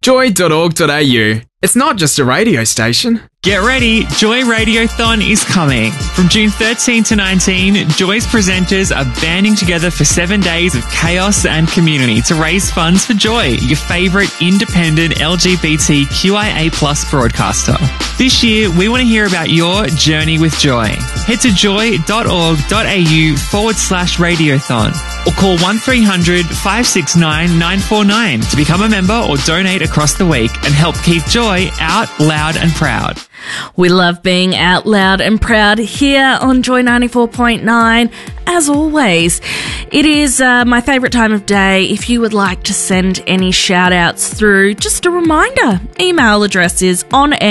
Joy.org.au. It's not just a radio station. Get ready, Joy Radiothon is coming. From June 13 to 19, Joy's presenters are banding together for 7 days of chaos and community to raise funds for Joy, your favourite independent LGBTQIA+ broadcaster. This year, we want to hear about your journey with Joy. Head to joy.org.au/radiothon or call 1300 569 949 to become a member or donate across the week and help keep Joy out loud and proud. We love being out loud and proud here on Joy 94.9. As always, it is my favourite time of day. If you would like to send any shout-outs through, just a reminder, email address is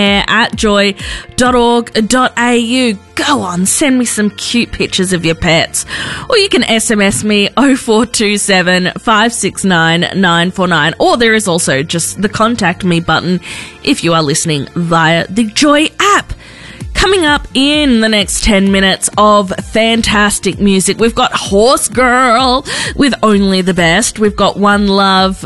onair@joy.org.au. Go on, send me some cute pictures of your pets. Or you can SMS me 0427 569 949. Or there is also just the contact me button if you are listening via the Joy app. Coming up in the next 10 minutes of fantastic music, we've got Horse Girl with Only the Best. We've got One Love,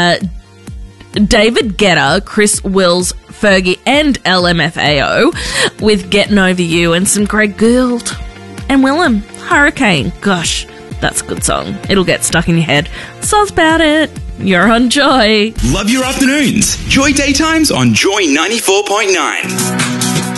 David Guetta, Chris Wills, Fergie and LMFAO with Getting Over You, and some Greg Gould and Willem, Hurricane. Gosh, that's a good song. It'll get stuck in your head. Sounds about it. You're on Joy. Love your afternoons. Joy Daytimes on Joy 94.9.